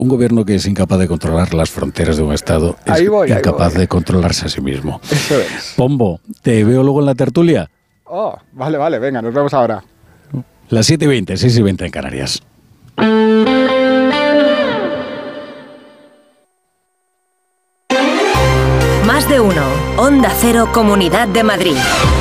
Un gobierno que es incapaz de controlar las fronteras de un Estado es incapaz de controlarse a sí mismo. Eso es. Pombo, ¿te veo luego en la tertulia? Oh, vale, venga, nos vemos ahora. Las 7:20, 6:20 en Canarias. Más de uno. Onda Cero, Comunidad de Madrid.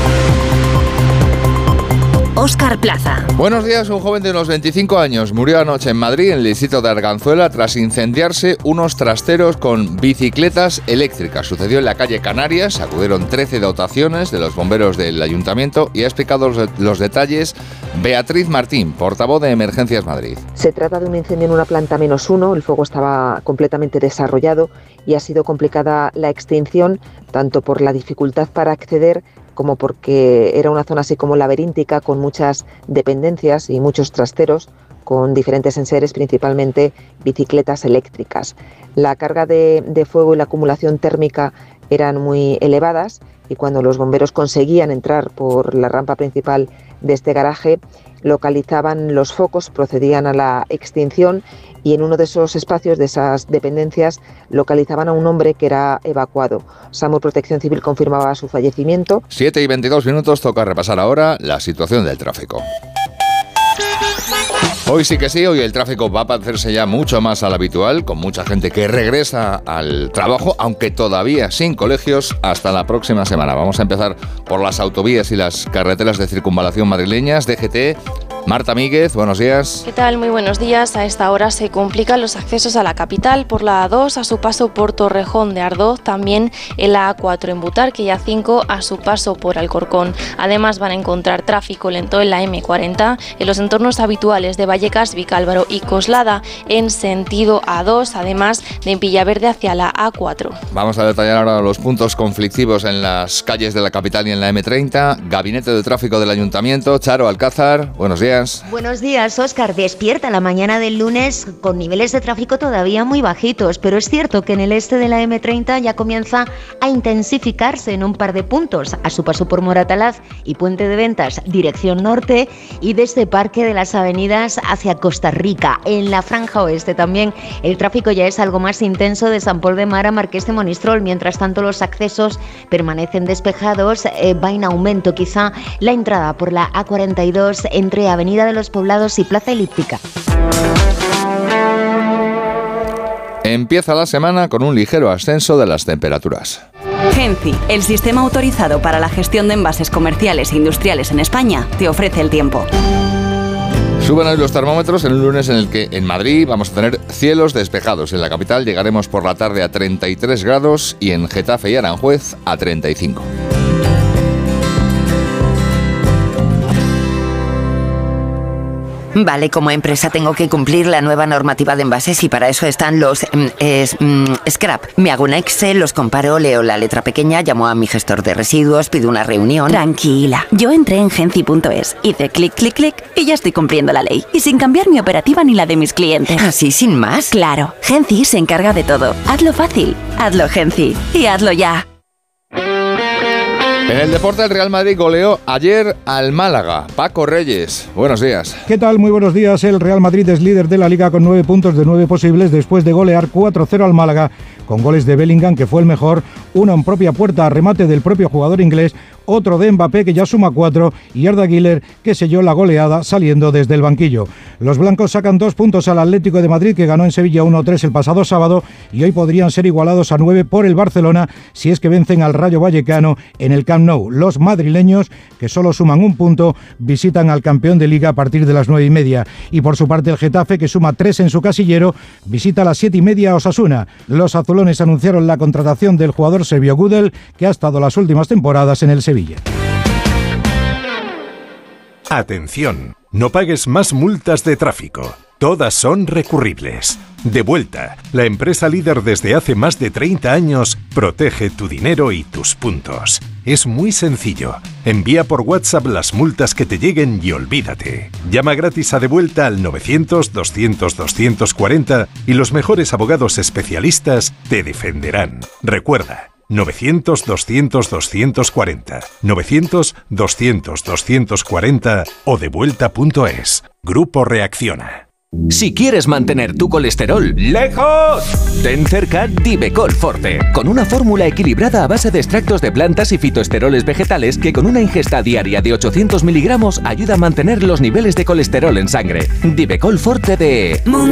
Óscar Plaza. Buenos días. Un joven de unos 25 años murió anoche en Madrid, en el distrito de Arganzuela, tras incendiarse unos trasteros con bicicletas eléctricas. Sucedió en la calle Canarias. Acudieron 13 dotaciones de los bomberos del ayuntamiento y ha explicado los detalles Beatriz Martín, portavoz de Emergencias Madrid. Se trata de un incendio en una planta -1. El fuego estaba completamente desarrollado y ha sido complicada la extinción, tanto por la dificultad para acceder como porque era una zona así como laberíntica, con muchas dependencias y muchos trasteros, con diferentes enseres, principalmente bicicletas eléctricas. La carga de fuego y la acumulación térmica eran muy elevadas, y cuando los bomberos conseguían entrar por la rampa principal de este garaje, localizaban los focos, procedían a la extinción, y en uno de esos espacios, de esas dependencias, localizaban a un hombre que era evacuado. SAMUR Protección Civil confirmaba su fallecimiento. 7:22, toca repasar ahora la situación del tráfico. Hoy sí que sí, hoy el tráfico va a parecerse ya mucho más al habitual, con mucha gente que regresa al trabajo, aunque todavía sin colegios, hasta la próxima semana. Vamos a empezar por las autovías y las carreteras de circunvalación madrileñas. DGT, Marta Míguez, buenos días. ¿Qué tal? Muy buenos días. A esta hora se complican los accesos a la capital por la A2 a su paso por Torrejón de Ardoz, también en la A4 en Butarque y A5 a su paso por Alcorcón. Además van a encontrar tráfico lento en la M40 en los entornos habituales de Vallecas, Vicálvaro y Coslada en sentido A2, además de en Villaverde hacia la A4. Vamos a detallar ahora los puntos conflictivos en las calles de la capital y en la M30. Gabinete de Tráfico del Ayuntamiento, Charo Alcázar, buenos días. Buenos días, Óscar. Despierta la mañana del lunes con niveles de tráfico todavía muy bajitos, pero es cierto que en el este de la M30 ya comienza a intensificarse en un par de puntos, a su paso por Moratalaz y Puente de Ventas, dirección norte, y desde Parque de las Avenidas hacia Costa Rica. En la franja oeste también el tráfico ya es algo más intenso de Sant Pol de Mar a Marqués de Monistrol. Mientras tanto, los accesos permanecen despejados, va en aumento quizá la entrada por la A42 entre Avenida de los Poblados y Plaza Elíptica. Empieza la semana con un ligero ascenso de las temperaturas. Genci, el sistema autorizado para la gestión de envases comerciales e industriales en España, te ofrece el tiempo. Suben hoy los termómetros en un lunes en el que en Madrid vamos a tener cielos despejados. En la capital llegaremos por la tarde a 33 grados y en Getafe y Aranjuez a 35. Vale, como empresa tengo que cumplir la nueva normativa de envases y para eso están los scrap. Me hago un Excel, los comparo, leo la letra pequeña, llamo a mi gestor de residuos, pido una reunión. Tranquila, yo entré en Genci.es, hice clic, clic, clic y ya estoy cumpliendo la ley. Y sin cambiar mi operativa ni la de mis clientes. ¿Así sin más? Claro, Genci se encarga de todo. Hazlo fácil, hazlo Genci y hazlo ya. En el deporte, el Real Madrid goleó ayer al Málaga. Paco Reyes, buenos días. ¿Qué tal? Muy buenos días. El Real Madrid es líder de la Liga con 9 puntos de 9 posibles después de golear 4-0 al Málaga, con goles de Bellingham, que fue el mejor, uno en propia puerta a remate del propio jugador inglés, otro de Mbappé, que ya suma 4, y Arda Güler, que selló la goleada saliendo desde el banquillo. Los blancos sacan 2 puntos al Atlético de Madrid, que ganó en Sevilla 1-3 el pasado sábado, y hoy podrían ser igualados a 9 por el Barcelona si es que vencen al Rayo Vallecano en el Camp Nou. Los madrileños, que solo suman 1 punto, visitan al campeón de Liga a partir de las 9:30. Y por su parte el Getafe, que suma 3 en su casillero, visita a las 7:30 a Osasuna. Los azulones anunciaron la contratación del jugador serbio Gudel, que ha estado las últimas temporadas en el Sevilla. Atención, no pagues más multas de tráfico. Todas son recurribles. Devuelta, la empresa líder desde hace más de 30 años, protege tu dinero y tus puntos. Es muy sencillo. Envía por WhatsApp las multas que te lleguen y olvídate. Llama gratis a Devuelta al 900-200-240 y los mejores abogados especialistas te defenderán. Recuerda, 900-200-240, 900-200-240 o devuelta.es. Grupo Reacciona. Si quieres mantener tu colesterol lejos, ten cerca Divecol Forte, con una fórmula equilibrada a base de extractos de plantas y fitoesteroles vegetales que con una ingesta diaria de 800 miligramos ayuda a mantener los niveles de colesterol en sangre. Divecol Forte de